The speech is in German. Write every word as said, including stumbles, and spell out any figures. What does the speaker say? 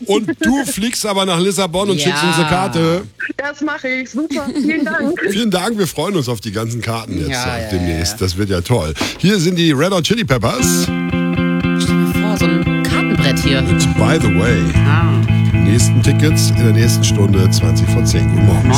Und du fliegst aber nach Lissabon und Ja. schickst uns eine Karte. Das mache ich. Super. Vielen Dank. Vielen Dank, wir freuen uns auf die ganzen Karten jetzt Ja, äh, ja, demnächst. ja. Das wird ja toll. Hier sind die Red Hot Chili Peppers. Stell dir vor, so ein Kartenbrett hier. By the way, Ah. die nächsten Tickets in der nächsten Stunde zwanzig vor zehn. Guten Morgen.